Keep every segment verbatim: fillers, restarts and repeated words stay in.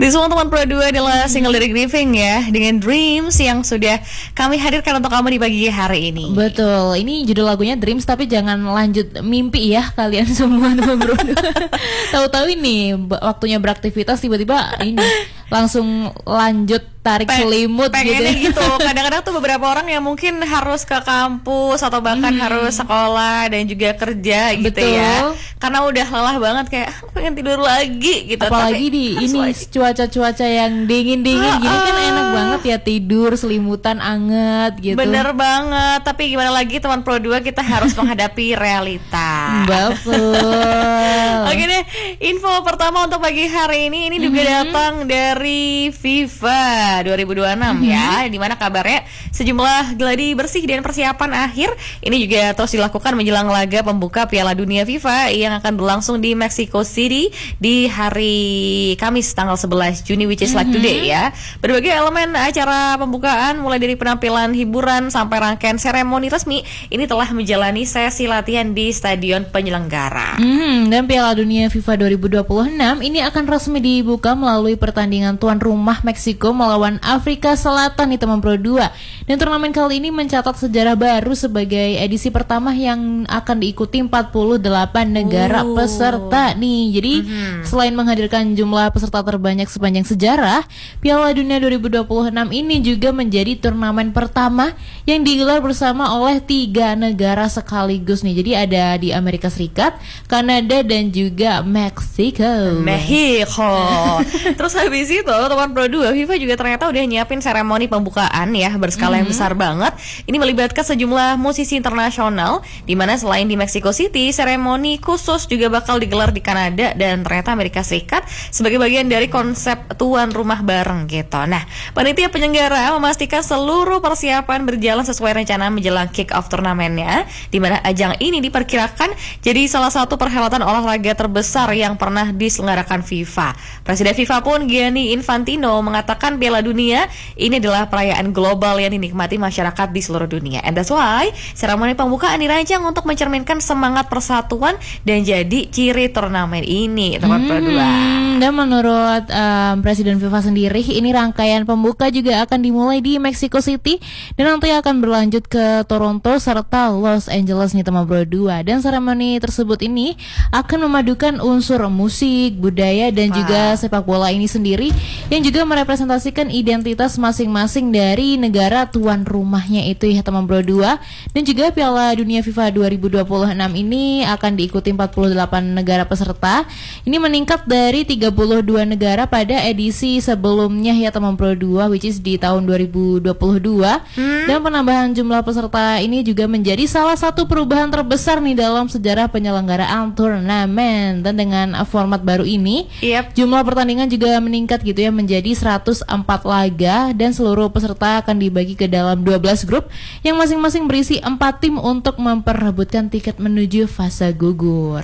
Di Semua Teman Pro dua adalah single dari Griffin ya, dengan Dreams yang sudah kami hadirkan untuk kamu di pagi hari ini. Betul, ini judul lagunya Dreams, tapi jangan lanjut mimpi ya kalian semua teman Pro dua. Tahu-tahu ini waktunya beraktivitas tiba-tiba ini langsung lanjut tarik Pe- selimut pengennya gitu. gitu. Kadang-kadang tuh beberapa orang yang mungkin harus ke kampus atau bahkan hmm. harus sekolah dan juga kerja gitu. Betul. Ya. Karena udah lelah banget kayak pengen tidur lagi gitu. Apalagi Tapi di ini lagi. cuaca-cuaca yang dingin-dingin ah, gini kan ah. enak banget ya tidur selimutan anget gitu. Bener banget. Tapi gimana lagi teman Pro dua, kita harus menghadapi realita. Betul. Oke deh, info pertama untuk pagi hari ini ini juga mm-hmm. datang dari FIFA dua ribu dua puluh enam mm-hmm. ya, dimana kabarnya sejumlah gladi bersih dan persiapan akhir ini juga terus dilakukan menjelang laga pembuka Piala Dunia FIFA yang akan berlangsung di Mexico City di hari Kamis tanggal sebelas Juni, which is mm-hmm. like today ya. Berbagai elemen acara pembukaan mulai dari penampilan hiburan sampai rangkaian seremoni resmi ini telah menjalani sesi latihan di stadion penyelenggara. Hmm, dan Piala Dunia FIFA dua ribu dua puluh enam ini akan resmi dibuka melalui pertandingan tuan rumah Meksiko melawan Afrika Selatan di teman Pro dua. Dan turnamen kali ini mencatat sejarah baru sebagai edisi pertama yang akan diikuti empat puluh delapan negara oh. peserta nih. Jadi mm-hmm. selain menghadirkan jumlah peserta terbanyak sepanjang sejarah, Piala Dunia dua ribu dua puluh enam ini juga menjadi turnamen pertama yang digelar bersama oleh tiga negara sekaligus nih. Jadi ada di Amerika Serikat, Kanada dan juga Meksiko. Mexico. Terus habis itu teman Pro dua, FIFA juga ternyata udah nyiapin seremoni pembukaan ya berskala mm-hmm. yang besar banget. Ini melibatkan sejumlah musisi internasional, di mana selain di Mexico City, seremoni khusus juga bakal digelar di Kanada dan ternyata Amerika Serikat sebagai bagian dari konsep tuan rumah bareng gitu. Nah, panitia penyelenggara memastikan seluruh persiapan berjalan sesuai rencana menjelang kick off turnamennya, di mana ajang ini diperkirakan jadi salah satu perhelatan olahraga terbesar yang pernah diselenggarakan FIFA. Presiden FIFA pun Gianni Infantino mengatakan Piala Dunia ini adalah perayaan global yang dinikmati masyarakat di seluruh dunia. And that's why seremoni pembukaan dirancang untuk mencerminkan semangat persatuan dan jadi ciri turnamen ini, teman Pro dua. Dan menurut um, Presiden FIFA sendiri, ini rangkaian pembuka juga akan dimulai di Mexico City dan nanti akan berlanjut ke Toronto serta Los Angeles nih teman Pro dua. Dan seremoni tersebut ini akan memadukan unsur musik, budaya dan wow. juga sepak bola ini sendiri yang juga merepresentasikan identitas masing-masing dari negara tuan rumahnya itu ya teman Pro dua. Dan juga Piala Dunia FIFA dua ribu dua puluh enam ini akan diikuti empat puluh delapan negara peserta. Ini meningkat dari tiga puluh dua negara pada edisi sebelumnya ya teman Pro dua, which is di tahun dua ribu dua puluh dua. hmm. Dan penambahan jumlah peserta ini juga menjadi salah satu perubahan terbesar nih dalam sejarah penyelenggaraan turnamen. Dan dengan format baru ini yep. jumlah pertandingan juga meningkat gitu ya menjadi seratus empat laga dan seluruh peserta akan dibagi ke dalam dua belas grup yang masing-masing berisi empat tim untuk memperebutkan tiket menuju fase gugur.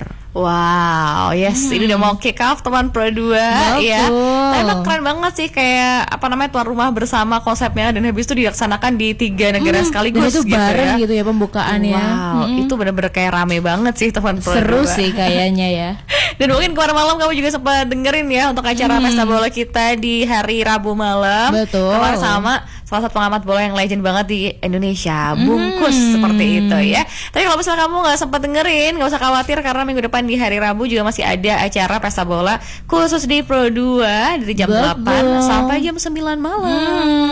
Wow, yes, hmm. ini udah mau kick off teman Pro dua ya. Emang keren banget sih kayak apa namanya tuan rumah bersama konsepnya, dan habis itu dilaksanakan di tiga negara hmm, sekaligus itu gitu bareng ya. gitu ya pembukaannya. Wow, hmm. itu benar-benar kayak rame banget sih teman Pro dua. Seru sih kayaknya ya. Dan mungkin kemarin malam kamu juga sempat dengerin ya untuk acara hmm. pesta bola kita di hari Rabu malam. Betul. Kemarin sama salah satu pengamat bola yang legend banget di Indonesia, Bungkus hmm. seperti itu ya. Tapi kalau misalnya kamu nggak sempat dengerin, nggak usah khawatir karena minggu depan di hari Rabu juga masih ada acara pesta bola khusus di Pro dua dari jam Betul. delapan sampai jam sembilan malam. Hmm.